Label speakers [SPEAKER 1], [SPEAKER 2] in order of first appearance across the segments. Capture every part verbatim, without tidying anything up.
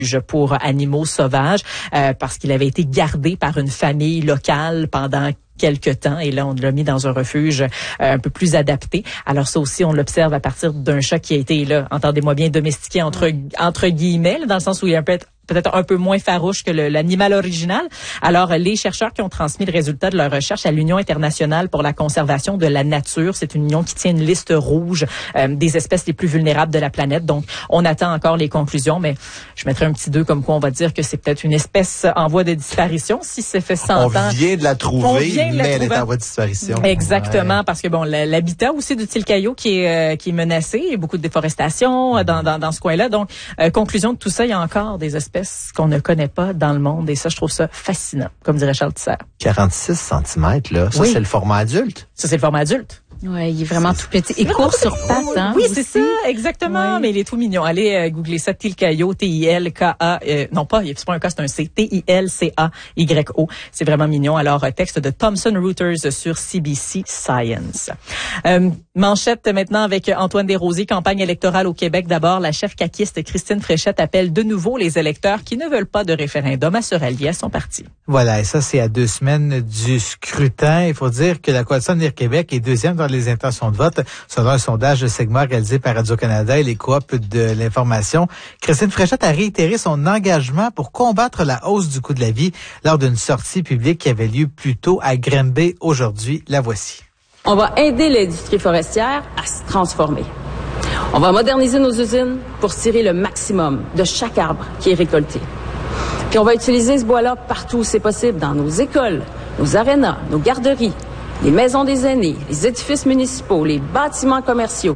[SPEAKER 1] pour animaux sauvages euh, parce qu'il avait été gardé par une famille locale pendant quelque temps et là on l'a mis dans un refuge euh, un peu plus adapté. Alors ça aussi on l'observe à partir d'un chat qui a été là, entendez-moi bien, domestiqué entre entre guillemets là, dans le sens où il est un peu peut-être un peu moins farouche que le, l'animal original. Alors, les chercheurs qui ont transmis le résultat de leur recherche à l'Union internationale pour la conservation de la nature, c'est une union qui tient une liste rouge euh, des espèces les plus vulnérables de la planète. Donc, on attend encore les conclusions, mais je mettrai un petit deux comme quoi on va dire que c'est peut-être une espèce en voie de disparition. Si c'est fait cent
[SPEAKER 2] on
[SPEAKER 1] ans...
[SPEAKER 2] vient de la trouver,
[SPEAKER 1] de la
[SPEAKER 2] mais
[SPEAKER 1] trouver.
[SPEAKER 2] Elle est en voie de disparition.
[SPEAKER 1] Exactement,
[SPEAKER 2] ouais.
[SPEAKER 1] Parce que bon, l'habitat aussi du Tilcaillau qui est, euh, qui est menacé. Il y a beaucoup de déforestation euh, dans, dans, dans ce coin-là. Donc, euh, conclusion de tout ça, il y a encore des espèces qu'on ne connaît pas dans le monde et ça, je trouve ça fascinant, comme dirait Charles Tisser.
[SPEAKER 2] quarante-six centimètres, là. Ça, oui. C'est le format adulte?
[SPEAKER 1] Ça, c'est le format adulte.
[SPEAKER 3] Ouais, il est vraiment c'est, tout petit. Il court sur pattes, hein.
[SPEAKER 1] Oui, c'est ça, exactement. Ouais. Mais il est tout mignon. Allez euh, googler ça, Tilcaillau, T I L K A. Euh, non pas, c'est pas un K, c'est un C. T I L C A Y O. C'est vraiment mignon. Alors, texte de Thomson Reuters sur C B C Science. Euh, manchette maintenant avec Antoine Desrosiers, campagne électorale au Québec. D'abord, la chef caquiste Christine Fréchette appelle de nouveau les électeurs qui ne veulent pas de référendum à se rallier à son parti.
[SPEAKER 4] Voilà, et ça, c'est à deux semaines du scrutin. Il faut dire que la Coalition Avenir Québec est deuxième dans les intentions de vote, selon un sondage de Segma réalisé par Radio-Canada et les coops de l'information. Christine Fréchette a réitéré son engagement pour combattre la hausse du coût de la vie lors d'une sortie publique qui avait lieu plus tôt à Granby aujourd'hui. La voici.
[SPEAKER 5] On va aider l'industrie forestière à se transformer. On va moderniser nos usines pour tirer le maximum de chaque arbre qui est récolté. Puis on va utiliser ce bois-là partout où c'est possible, dans nos écoles, nos arénas, nos garderies, les maisons des aînés, les édifices municipaux, les bâtiments commerciaux.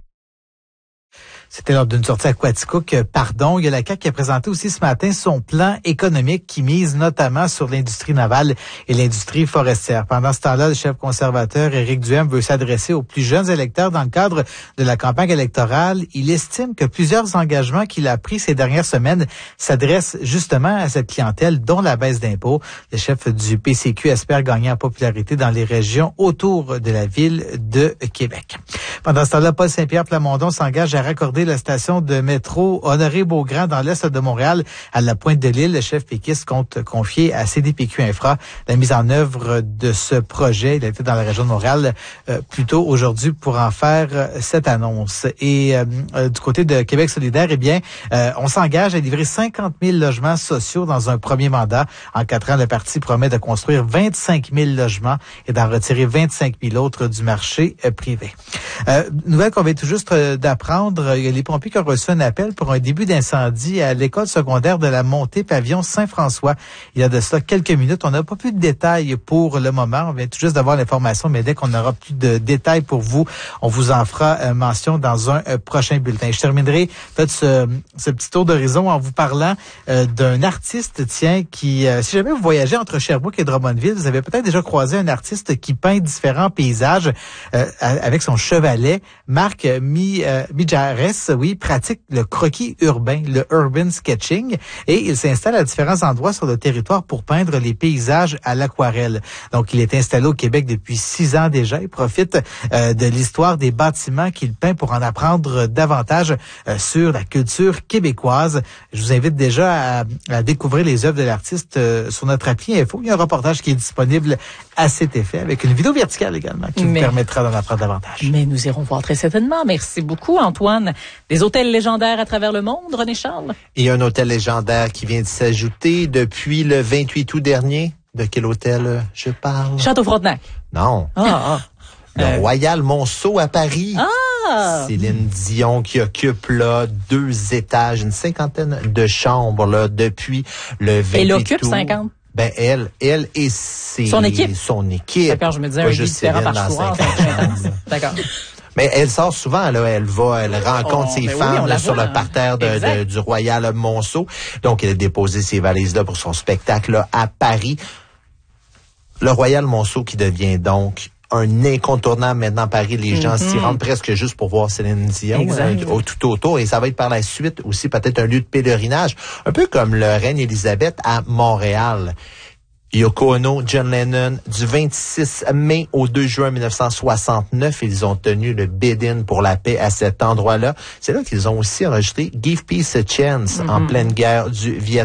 [SPEAKER 4] C'était lors d'une sortie à Quaticook, pardon. Il y a la C A Q qui a présenté aussi ce matin son plan économique qui mise notamment sur l'industrie navale et l'industrie forestière. Pendant ce temps-là, le chef conservateur Éric Duhaime veut s'adresser aux plus jeunes électeurs dans le cadre de la campagne électorale. Il estime que plusieurs engagements qu'il a pris ces dernières semaines s'adressent justement à cette clientèle, dont la baisse d'impôts. Le chef du P C Q espère gagner en popularité dans les régions autour de la ville de Québec. Pendant ce temps-là, Paul Saint-Pierre Plamondon s'engage à raccorder la station de métro Honoré-Beaugrand dans l'est de Montréal à la pointe de l'île. Le chef péquiste compte confier à C D P Q Infra la mise en œuvre de ce projet. Il a été dans la région de Montréal euh, plus tôt aujourd'hui pour en faire euh, cette annonce. Et euh, euh, du côté de Québec solidaire, eh bien, euh, on s'engage à livrer cinquante mille logements sociaux dans un premier mandat. En quatre ans, le parti promet de construire vingt-cinq mille logements et d'en retirer vingt-cinq mille autres du marché euh, privé. Euh, nouvelle qu'on vient tout juste euh, d'apprendre, il y a les pompiers qui ont reçu un appel pour un début d'incendie à l'école secondaire de la Montée Pavillon Saint-François. Il y a de cela quelques minutes. On n'a pas plus de détails pour le moment. On vient tout juste d'avoir l'information, mais dès qu'on aura plus de détails pour vous, on vous en fera euh, mention dans un euh, prochain bulletin. Je terminerai peut-être ce, ce petit tour d'horizon en vous parlant euh, d'un artiste, tiens, qui, euh, si jamais vous voyagez entre Sherbrooke et Drummondville, vous avez peut-être déjà croisé un artiste qui peint différents paysages euh, avec son chevalet. Marc Mi, euh, Mijares, oui, pratique le croquis urbain, le urban sketching, et il s'installe à différents endroits sur le territoire pour peindre les paysages à l'aquarelle. Donc, il est installé au Québec depuis six ans déjà. Il profite euh, de l'histoire des bâtiments qu'il peint pour en apprendre davantage euh, sur la culture québécoise. Je vous invite déjà à, à découvrir les œuvres de l'artiste euh, sur notre appli Info. Il y a un reportage qui est disponible à cet effet, avec une vidéo verticale également qui Mais, vous permettra d'en apprendre davantage.
[SPEAKER 1] Mais nous irons voir très certainement. Merci beaucoup, Antoine. Des hôtels légendaires à travers le monde, René Charles?
[SPEAKER 2] Il y a un hôtel légendaire qui vient de s'ajouter depuis le vingt-huit août dernier. De quel hôtel je parle?
[SPEAKER 1] Château Frontenac.
[SPEAKER 2] Non.
[SPEAKER 1] Ah, ah.
[SPEAKER 2] Le
[SPEAKER 1] euh...
[SPEAKER 2] Royal Monceau à Paris.
[SPEAKER 1] Ah!
[SPEAKER 2] Céline Dion qui occupe là deux étages, une cinquantaine de chambres là depuis le vingt-huit août.
[SPEAKER 1] Elle occupe cinquante?
[SPEAKER 2] Ben elle, elle et ses,
[SPEAKER 1] son équipe.
[SPEAKER 2] Son équipe.
[SPEAKER 1] D'accord, je me disais un lit différent par soir. D'accord.
[SPEAKER 2] Mais elle sort souvent, là, elle va, elle rencontre oh, ses fans oui, là, sur le parterre de, de, du Royal Monceau. Donc, elle a déposé ses valises là pour son spectacle là, à Paris. Le Royal Monceau qui devient donc un incontournable maintenant à Paris. Les gens mm-hmm. s'y rendent presque juste pour voir Céline Dion euh, tout autour. Et ça va être par la suite aussi peut-être un lieu de pèlerinage, un peu comme le Reine Élisabeth à Montréal. Yoko Ono, John Lennon, du vingt-six mai au deux juin mille neuf cent soixante-neuf, ils ont tenu le bid-in pour la paix à cet endroit-là. C'est là qu'ils ont aussi enregistré Give Peace a Chance mm-hmm. en pleine guerre du Vietnam.